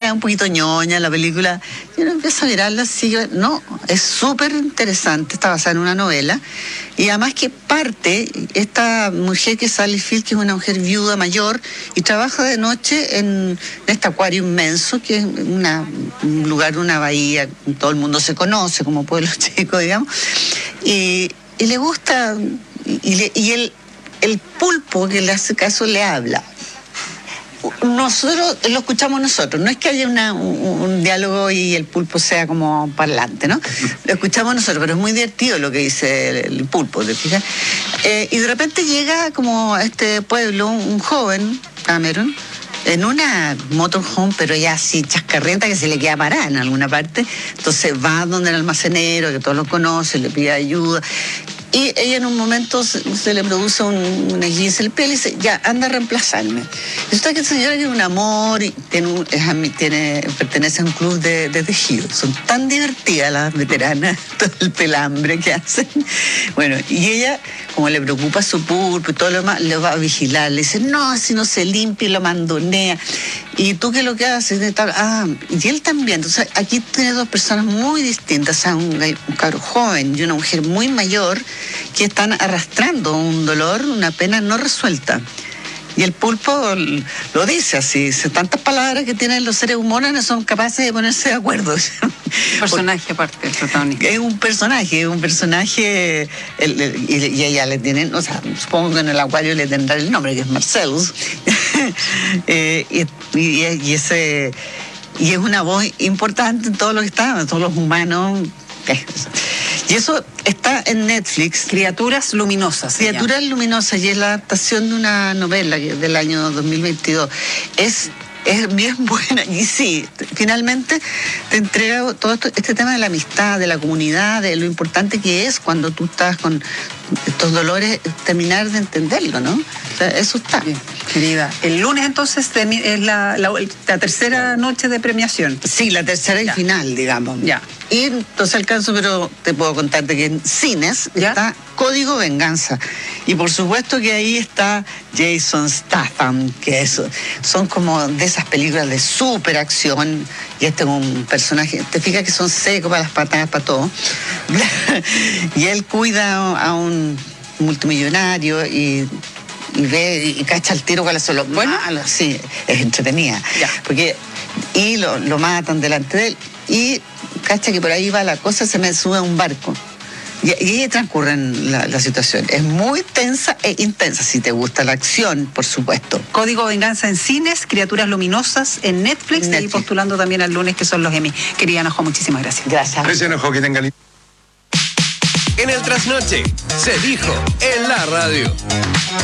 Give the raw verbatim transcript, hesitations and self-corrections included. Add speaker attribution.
Speaker 1: es un poquito ñoña la película. Y uno empieza a mirarla así, no, es súper interesante, está basada en una novela. Y además que parte, esta mujer que es Sally Field, que es una mujer viuda mayor, y trabaja de noche en este acuario inmenso, que es una, un lugar, una bahía, todo el mundo se conoce como pueblo chico, digamos, y, y le gusta, y, le, y el, el pulpo que le hace caso le habla. Nosotros lo escuchamos nosotros, no es que haya una, un, un diálogo y el pulpo sea como parlante, ¿no? Lo escuchamos nosotros, pero es muy divertido lo que dice el, el pulpo, ¿te fijas? Eh, y de repente llega como a este pueblo un joven, Cameron, en una motorhome, pero ya así chascarrienta que se le queda parada en alguna parte. Entonces va donde el almacenero, que todos lo conocen, le pide ayuda. Y ella en un momento se, se le produce un, una guisa en el piel y dice, ya, anda a reemplazarme. Resulta que esta señora tiene un amor y tiene, un, es, tiene, pertenece a un club de, de tejido. Son tan divertidas las veteranas, todo el pelambre que hacen. Bueno, y ella, como le preocupa su pulpo y todo lo demás, le va a vigilar. Le dice, no, si no se limpia y lo mandonea. ¿Y tú qué es lo que haces? Ah, y él también. Entonces, aquí tiene dos personas muy distintas. O sea, un, un cabro joven y una mujer muy mayor que están arrastrando un dolor, una pena no resuelta. Y el pulpo lo dice así, dice, tantas palabras que tienen los seres humanos no son capaces de ponerse de acuerdo.
Speaker 2: Un personaje aparte del protagonista.
Speaker 1: Es un personaje, es un personaje, el, el, y, y ella le tienen, o sea, supongo que en el acuario le tendrá el nombre, que es Marcellus. eh, y, y, y ese y es una voz importante en todo lo que está, en todos los humanos. Y eso está en Netflix.
Speaker 2: Criaturas luminosas.
Speaker 1: Criaturas luminosas, y es la adaptación de una novela del año dos mil veintidós. Es, es bien buena. Y sí, finalmente te entrega todo esto, este tema de la amistad, de la comunidad, de lo importante que es cuando tú estás con estos dolores, terminar de entenderlo, ¿no? O sea, eso está.
Speaker 2: Bien, querida. El lunes entonces es la, la, la tercera noche de premiación.
Speaker 1: Sí, la tercera y
Speaker 2: ya. final, digamos.
Speaker 1: Ya. Y entonces alcanzo, pero te puedo contarte que en cines ¿ya? Está Código Venganza. Y por supuesto que ahí está Jason Statham, que es, son como de esas películas de super acción. Y este es un personaje, te fijas que son secos para las patadas, para todo. Y él cuida a un multimillonario y, y ve y cacha el tiro cuáles son los buenos. Bueno, sí, es entretenida. Ya. Porque, y lo, lo matan delante de él. Y cacha que por ahí va la cosa, se me sube a un barco. Y, y ahí transcurre la, la situación. Es muy tensa e intensa, si te gusta la acción, por supuesto.
Speaker 2: Código Venganza en cines, Criaturas Luminosas en Netflix, Netflix. Y postulando también al lunes, que son los Emmy. Querida Nojo, muchísimas gracias.
Speaker 1: Gracias.
Speaker 3: Gracias, Nojo, que tengan...
Speaker 4: En el trasnoche, se dijo en la radio.